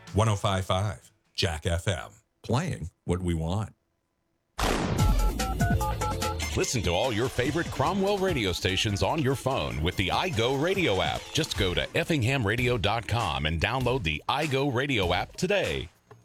105.5 Jack FM. Playing what we want. Listen to all your favorite Cromwell radio stations on your phone with the iGo Radio app. Just go to effinghamradio.com and download the iGo Radio app today.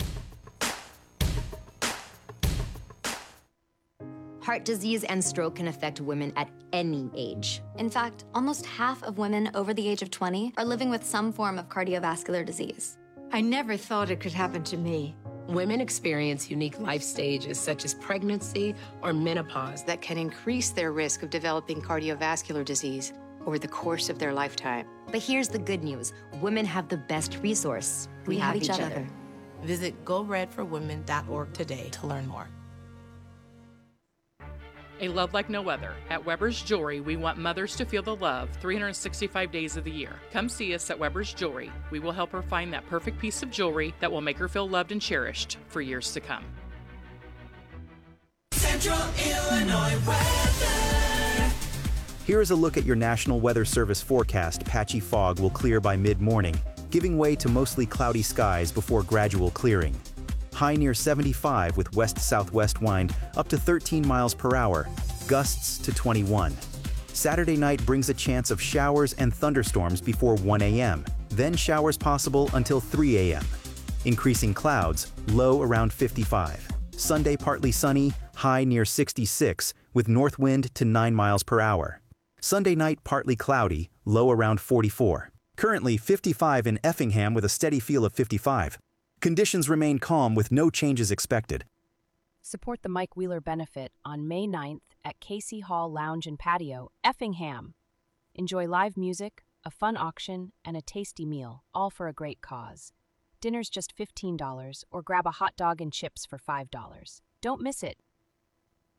Heart disease and stroke can affect women at any age. In fact, almost half of women over the age of 20 are living with some form of cardiovascular disease. I never thought it could happen to me. Women experience unique life stages such as pregnancy or menopause that can increase their risk of developing cardiovascular disease over the course of their lifetime. But here's the good news. Women have the best resource. We have each other. Visit GoRedForWomen.org today to learn more. A love like no other. At Weber's Jewelry, we want mothers to feel the love 365 days of the year. Come see us at Weber's Jewelry. We will help her find that perfect piece of jewelry that will make her feel loved and cherished for years to come. Central Illinois weather. Here is a look at your National Weather Service forecast. Patchy fog will clear by mid-morning, giving way to mostly cloudy skies before gradual clearing. High near 75 with west-southwest wind up to 13 miles per hour, gusts to 21. Saturday night brings a chance of showers and thunderstorms before 1 a.m., then showers possible until 3 a.m. Increasing clouds, low around 55. Sunday partly sunny, high near 66 with north wind to 9 miles per hour. Sunday night partly cloudy, low around 44. Currently 55 in Effingham with a steady feel of 55. Conditions remain calm with no changes expected. Support the Mike Wheeler benefit on May 9th at Casey Hall Lounge and Patio, Effingham. Enjoy live music, a fun auction, and a tasty meal, all for a great cause. Dinner's just $15 or grab a hot dog and chips for $5. Don't miss it.